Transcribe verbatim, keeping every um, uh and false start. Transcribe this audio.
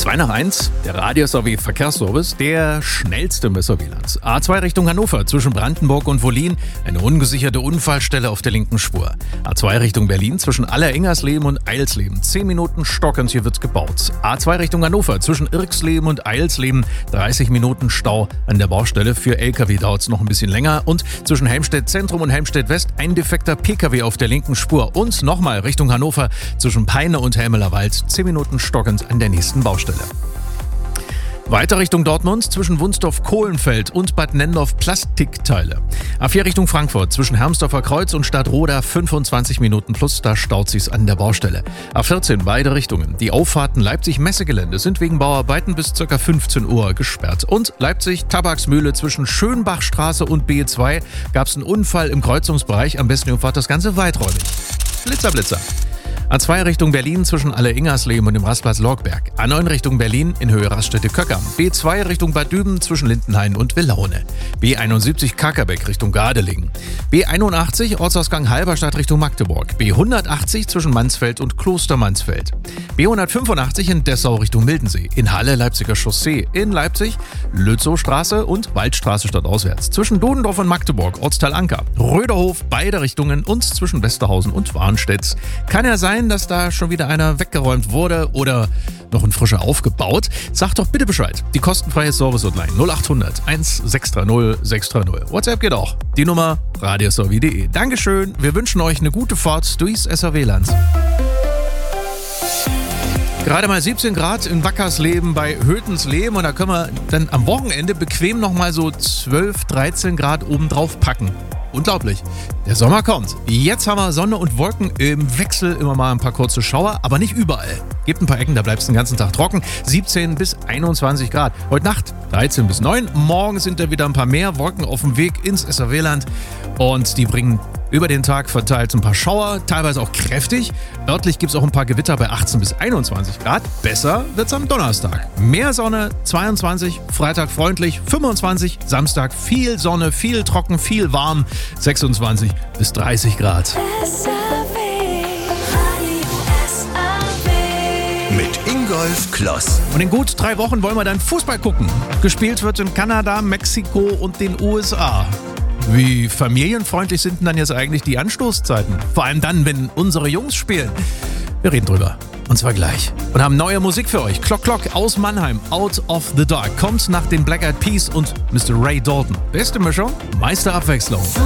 zwei nach eins, der Radius A W Verkehrsservice, der schnellste im S A W-Land. A zwei Richtung Hannover zwischen Brandenburg und Wollin, eine ungesicherte Unfallstelle auf der linken Spur. A zwei Richtung Berlin zwischen Aller-Ingersleben und Eilsleben, zehn Minuten stockend, hier wird gebaut. A zwei Richtung Hannover zwischen Irksleben und Eilsleben, dreißig Minuten Stau an der Baustelle. Für L K W dauert es noch ein bisschen länger. Und zwischen Helmstedt Zentrum und Helmstedt West ein defekter P K W auf der linken Spur. Und nochmal Richtung Hannover zwischen Peine und Helmelerwald, zehn Minuten stockend an der nächsten Baustelle. Weiter Richtung Dortmund zwischen Wunsdorf-Kohlenfeld und Bad Nendorf Plastikteile. A vier Richtung Frankfurt zwischen Hermsdorfer Kreuz und Stadtroda fünfundzwanzig Minuten plus, da staut sich's an der Baustelle. A vierzehn beide Richtungen. Die Auffahrten Leipzig-Messegelände sind wegen Bauarbeiten bis ca. fünfzehn Uhr gesperrt. Und Leipzig-Tabaksmühle zwischen Schönbachstraße und B zwei gab's einen Unfall im Kreuzungsbereich. Am besten ihr fahrt das Ganze weiträumig. Blitzer, Blitzer. A zwei Richtung Berlin zwischen Aller-Ingersleben und dem Rastplatz Lorgberg. A neun Richtung Berlin in Höhe Raststätte-Köckam. B zwei Richtung Bad Düben zwischen Lindenhain und Villaune. B einundsiebzig Kakerbeck Richtung Gardelegen. B einundachtzig Ortsausgang Halberstadt Richtung Magdeburg. B hundertachtzig zwischen Mansfeld und Klostermansfeld. B hundertfünfundachtzig in Dessau Richtung Mildensee. In Halle Leipziger Chaussee. In Leipzig Lützowstraße und Waldstraße stadtauswärts. Zwischen Dodendorf und Magdeburg Ortsteil Anker. Röderhof beide Richtungen und zwischen Westerhausen und Warnstedt. Kann ja sein, dass da schon wieder einer weggeräumt wurde oder noch ein frischer aufgebaut. Sagt doch bitte Bescheid. Die kostenfreie Service-Hotline null acht hundert eins sechs drei null sechs drei null. WhatsApp geht auch. Die Nummer radius a w punkt de. Dankeschön. Wir wünschen euch eine gute Fahrt durchs S A W-Land. Gerade mal siebzehn Grad in Wackersleben bei Hötensleben und da können wir dann am Wochenende bequem nochmal so zwölf, dreizehn Grad obendrauf packen. Unglaublich. Der Sommer kommt. Jetzt haben wir Sonne und Wolken im Wechsel, immer mal ein paar kurze Schauer, aber nicht überall. Gibt ein paar Ecken, da bleibt es den ganzen Tag trocken. siebzehn bis einundzwanzig Grad. Heute Nacht dreizehn bis neun. Morgen sind da wieder ein paar mehr Wolken auf dem Weg ins S A W-Land und die bringen über den Tag verteilt ein paar Schauer, teilweise auch kräftig. Örtlich gibt es auch ein paar Gewitter bei achtzehn bis einundzwanzig Grad. Besser wird's am Donnerstag. Mehr Sonne, zweiundzwanzig, Freitag freundlich, fünfundzwanzig, Samstag viel Sonne, viel trocken, viel warm, sechsundzwanzig bis dreißig Grad. Mit Ingolf Kloss. Und in gut drei Wochen wollen wir dann Fußball gucken. Gespielt wird in Kanada, Mexiko und den U S A. Wie familienfreundlich sind denn dann jetzt eigentlich die Anstoßzeiten? Vor allem dann, wenn unsere Jungs spielen. Wir reden drüber. Und zwar gleich. Und haben neue Musik für euch. Clock Clock aus Mannheim. Out of the Dark. Kommt nach den Black Eyed Peas und Mister Ray Dalton. Beste Mischung, meiste Abwechslung.